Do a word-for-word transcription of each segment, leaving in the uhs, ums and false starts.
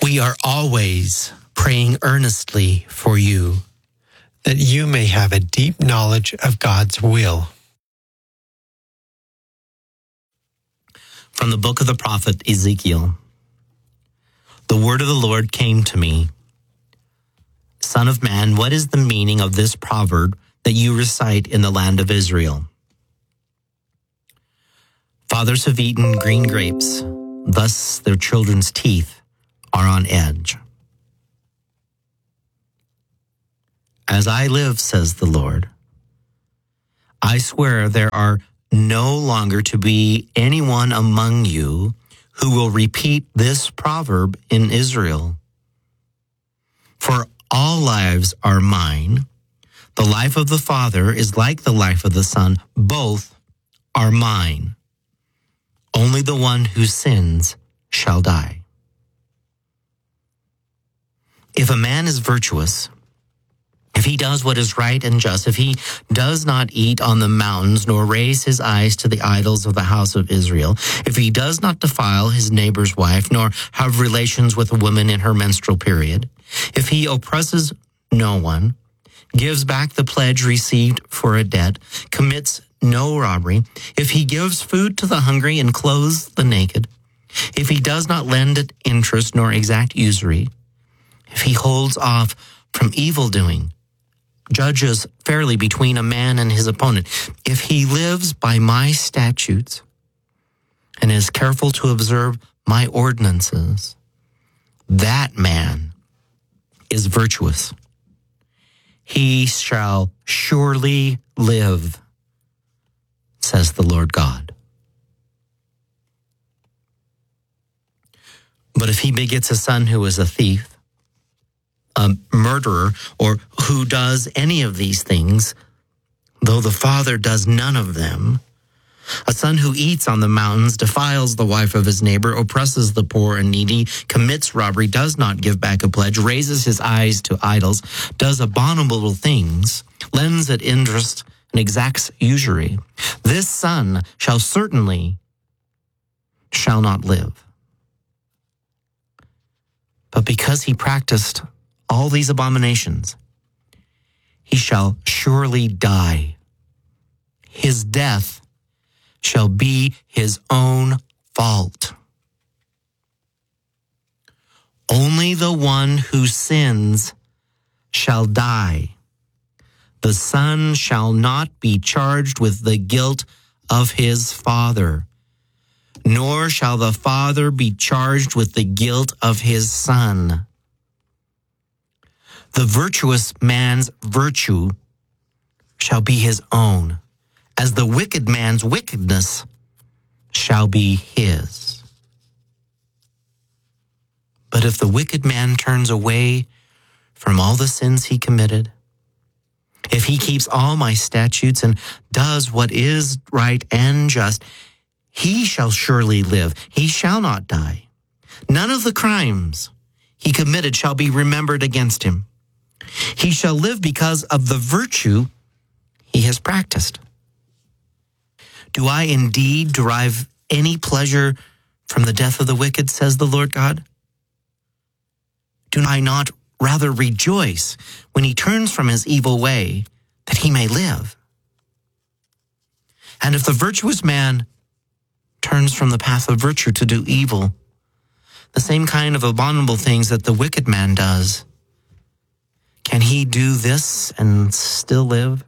We are always praying earnestly for you, that you may have a deep knowledge of God's will. From the book of the prophet Ezekiel. The word of the Lord came to me. Son of man, what is the meaning of this proverb that you recite in the land of Israel? Fathers have eaten green grapes, thus their children's teeth are on edge. As I live, says the Lord, I swear there are no longer to be anyone among you who will repeat this proverb in Israel. For all lives are mine. The life of the Father is like the life of the Son. Both are mine. Only the one who sins shall die. If a man is virtuous, if he does what is right and just, if he does not eat on the mountains, nor raise his eyes to the idols of the house of Israel, if he does not defile his neighbor's wife, nor have relations with a woman in her menstrual period, if he oppresses no one, gives back the pledge received for a debt, commits no robbery, if he gives food to the hungry and clothes the naked, if he does not lend at interest nor exact usury, if he holds off from evildoing, judges fairly between a man and his opponent, if he lives by my statutes and is careful to observe my ordinances, that man is virtuous. He shall surely live, says the Lord God. But if he begets a son who is a thief, a murderer, or who does any of these things, though the father does none of them, a son who eats on the mountains, defiles the wife of his neighbor, oppresses the poor and needy, commits robbery, does not give back a pledge, raises his eyes to idols, does abominable things, lends at interest, and exacts usury, this son shall certainly shall not live. But because he practiced all these abominations, he shall surely die. His death shall be his own fault. Only the one who sins shall die. The son shall not be charged with the guilt of his father, nor shall the father be charged with the guilt of his son. The virtuous man's virtue shall be his own, as the wicked man's wickedness shall be his. But if the wicked man turns away from all the sins he committed, if he keeps all my statutes and does what is right and just, he shall surely live. He shall not die. None of the crimes he committed shall be remembered against him. He shall live because of the virtue he has practiced. Do I indeed derive any pleasure from the death of the wicked, says the Lord God? Do I not rather rejoice when he turns from his evil way, that he may live? And if the virtuous man turns from the path of virtue to do evil, the same kind of abominable things that the wicked man does, can he do this and still live?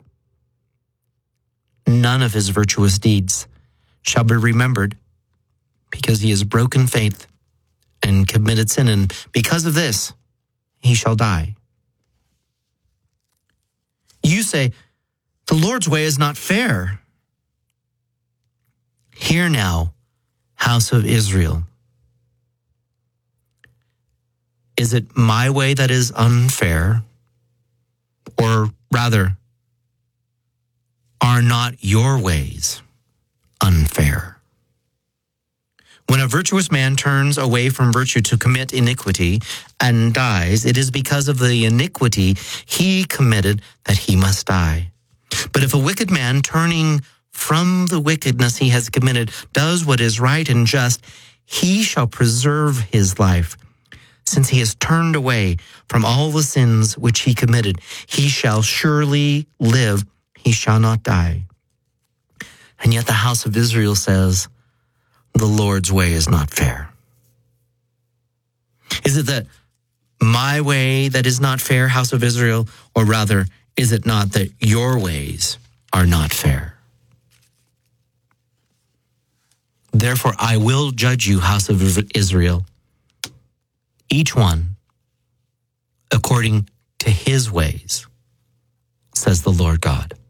None of his virtuous deeds shall be remembered, because he has broken faith and committed sin, and because of this, he shall die. You say, the Lord's way is not fair. Hear now, house of Israel. Is it my way that is unfair? Or rather, are not your ways unfair? When a virtuous man turns away from virtue to commit iniquity and dies, it is because of the iniquity he committed that he must die. But if a wicked man, turning from the wickedness he has committed, does what is right and just, he shall preserve his life, since he has turned away from all the sins which he committed, he shall surely live, he shall not die. And yet the house of Israel says, the Lord's way is not fair. Is it that my way that is not fair, house of Israel, or rather, is it not that your ways are not fair? Therefore, I will judge you, house of Israel, each one according to his ways, says the Lord God.